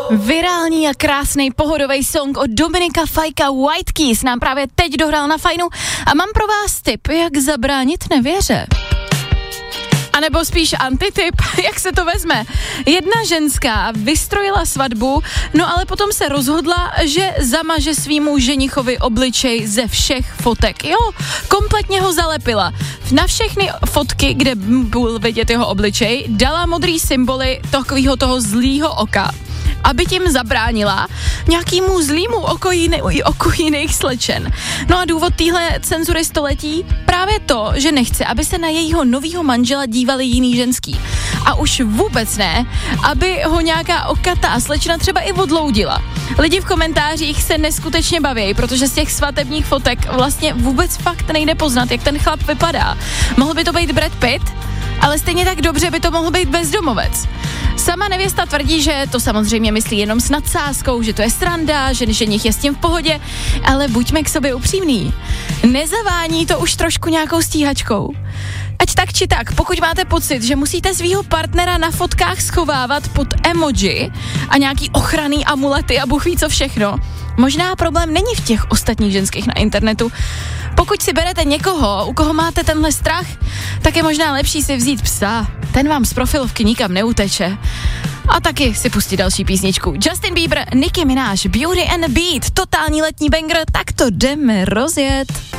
Virální a krásný pohodový song od Dominika Fajka White Keys nám právě teď dohrál na Fajnu a mám pro vás tip, jak zabránit nevěře. A nebo spíš antitip, jak se to vezme. Jedna ženská vystrojila svatbu, no ale potom se rozhodla, že zamaže svýmu ženichovi obličej ze všech fotek. Jo, kompletně ho zalepila. Na všechny fotky, kde byl vidět jeho obličej, dala modrý symboly takového toho zlýho oka, aby tím zabránila nějakému zlýmu oku jiných slečen. No a důvod téhle cenzury století? Právě to, že nechce, aby se na jejího novýho manžela dívali jiný ženský. A už vůbec ne, aby ho nějaká okatá slečna třeba i odloudila. Lidi v komentářích se neskutečně baví, protože z těch svatebních fotek vlastně vůbec fakt nejde poznat, jak ten chlap vypadá. Mohl by to být Brad Pitt, ale stejně tak dobře by to mohl být bezdomovec. Sama nevěsta tvrdí, že to samozřejmě myslí jenom s nadsázkou, že to je sranda, že ženich je s tím v pohodě, ale buďme k sobě upřímní. Nezavání to už trošku nějakou stíhačkou? Ať tak či tak, pokud máte pocit, že musíte svýho partnera na fotkách schovávat pod emoji a nějaký ochranný amulety a bůh ví co všechno, možná problém není v těch ostatních ženských na internetu. Pokud si berete někoho, u koho máte tenhle strach, tak je možná lepší si vzít psa. Ten vám z profilovky nikam neuteče. A taky si pustit další písničku. Justin Bieber, Nicki Minaj, Beauty and the Beat, totální letní banger, tak to jdeme rozjet.